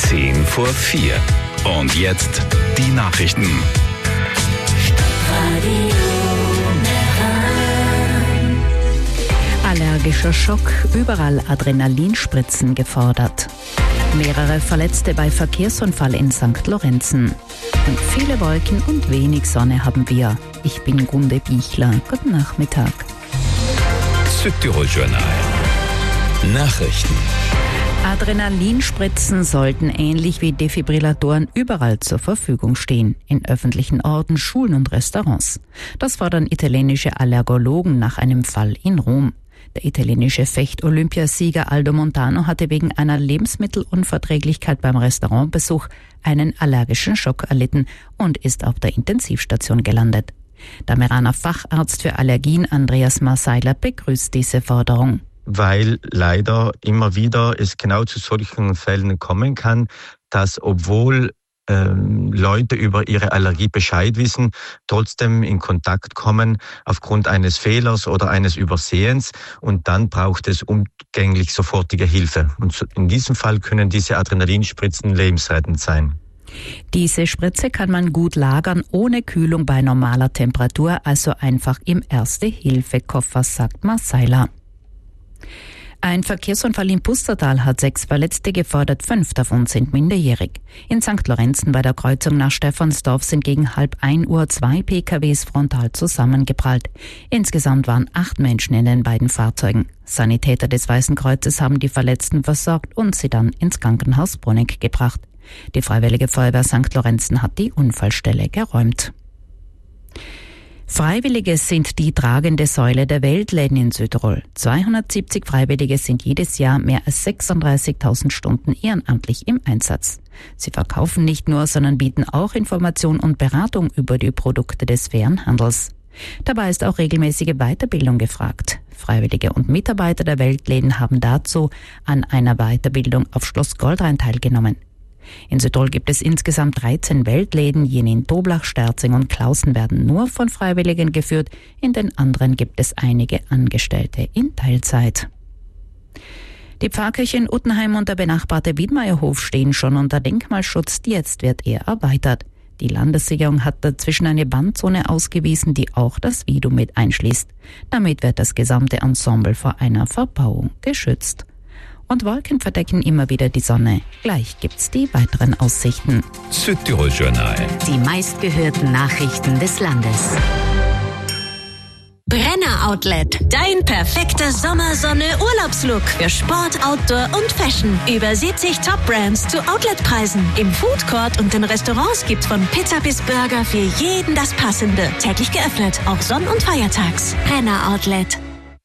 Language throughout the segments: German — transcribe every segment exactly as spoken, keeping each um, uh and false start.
zehn vor vier. Und jetzt die Nachrichten. Allergischer Schock, überall Adrenalinspritzen gefordert. Mehrere Verletzte bei Verkehrsunfall in Sankt Lorenzen. Und viele Wolken und wenig Sonne haben wir. Ich bin Gunde Bichler. Guten Nachmittag. Südtirol Journal. Nachrichten. Adrenalinspritzen sollten ähnlich wie Defibrillatoren überall zur Verfügung stehen. In öffentlichen Orten, Schulen und Restaurants. Das fordern italienische Allergologen nach einem Fall in Rom. Der italienische Fecht-Olympiasieger Aldo Montano hatte wegen einer Lebensmittelunverträglichkeit beim Restaurantbesuch einen allergischen Schock erlitten und ist auf der Intensivstation gelandet. Der Meraner Facharzt für Allergien Andreas Marseiler begrüßt diese Forderung. Weil leider immer wieder es genau zu solchen Fällen kommen kann, dass obwohl ähm, Leute über ihre Allergie Bescheid wissen, trotzdem in Kontakt kommen aufgrund eines Fehlers oder eines Übersehens, und dann braucht es umgänglich sofortige Hilfe. Und in diesem Fall können diese Adrenalinspritzen lebensrettend sein. Diese Spritze kann man gut lagern, ohne Kühlung bei normaler Temperatur, also einfach im Erste-Hilfe-Koffer, sagt Marseiler. Ein Verkehrsunfall in Pustertal hat sechs Verletzte gefordert, fünf davon sind minderjährig. In Sankt Lorenzen bei der Kreuzung nach Stephansdorf sind gegen halb ein Uhr zwei P K Ws frontal zusammengeprallt. Insgesamt waren acht Menschen in den beiden Fahrzeugen. Sanitäter des Weißen Kreuzes haben die Verletzten versorgt und sie dann ins Krankenhaus Bruneck gebracht. Die Freiwillige Feuerwehr Sankt Lorenzen hat die Unfallstelle geräumt. Freiwillige sind die tragende Säule der Weltläden in Südtirol. zweihundertsiebzig Freiwillige sind jedes Jahr mehr als sechsunddreißigtausend Stunden ehrenamtlich im Einsatz. Sie verkaufen nicht nur, sondern bieten auch Information und Beratung über die Produkte des fairen Handels. Dabei ist auch regelmäßige Weiterbildung gefragt. Freiwillige und Mitarbeiter der Weltläden haben dazu an einer Weiterbildung auf Schloss Goldrhein teilgenommen. In Südtirol gibt es insgesamt dreizehn Weltläden, jene in Toblach, Sterzing und Klausen werden nur von Freiwilligen geführt, in den anderen gibt es einige Angestellte in Teilzeit. Die Pfarrkirche in Uttenheim und der benachbarte Wiedmeierhof stehen schon unter Denkmalschutz, jetzt wird er erweitert. Die Landesregierung hat dazwischen eine Bandzone ausgewiesen, die auch das Wiedum mit einschließt. Damit wird das gesamte Ensemble vor einer Verbauung geschützt. Und Wolken verdecken immer wieder die Sonne. Gleich gibt's die weiteren Aussichten. Südtirol Journal. Die meistgehörten Nachrichten des Landes. Brenner Outlet. Dein perfekter Sommersonne-Urlaubslook für Sport, Outdoor und Fashion. Über siebzig Top-Brands zu Outletpreisen. Im Foodcourt und in Restaurants gibt's von Pizza bis Burger für jeden das Passende. Täglich geöffnet, auch sonn- und feiertags. Brenner Outlet.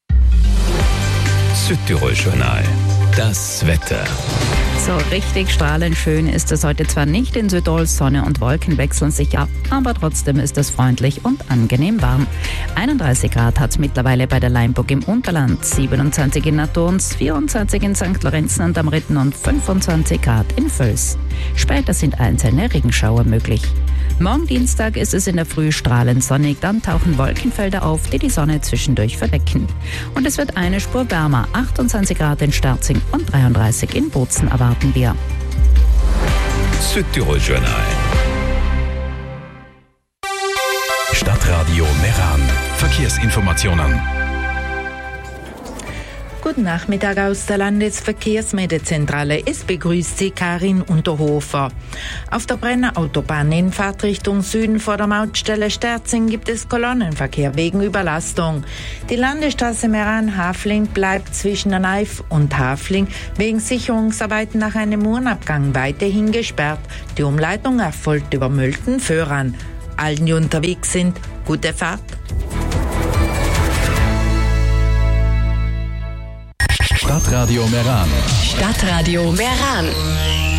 Südtirol Journal. Das Wetter. So richtig strahlend schön ist es heute zwar nicht in Südtirol, Sonne und Wolken wechseln sich ab, aber trotzdem ist es freundlich und angenehm warm. einunddreißig Grad hat es mittlerweile bei der Leinburg im Unterland, siebenundzwanzig in Naturns, vierundzwanzig in Sankt Lorenzen und am Ritten und fünfundzwanzig Grad in Völs. Später sind einzelne Regenschauer möglich. Morgen Dienstag ist es in der Früh strahlend sonnig, dann tauchen Wolkenfelder auf, die die Sonne zwischendurch verdecken. Und es wird eine Spur wärmer, achtundzwanzig Grad in Sterzing und dreiunddreißig in Bozen erwarten wir. Südtirol Journal. Stadtradio Meran. Verkehrsinformationen. Guten Nachmittag aus der Landesverkehrsmeldezentrale. Es begrüßt Sie Karin Unterhofer. Auf der Brenner Autobahn in Fahrtrichtung Süden vor der Mautstelle Sterzing gibt es Kolonnenverkehr wegen Überlastung. Die Landesstraße Meran-Hafling bleibt zwischen der Neif und Hafling wegen Sicherungsarbeiten nach einem Murenabgang weiterhin gesperrt. Die Umleitung erfolgt über Mölten-Föhran. Allen, die unterwegs sind, gute Fahrt. Stadtradio Meran. Stadtradio Meran.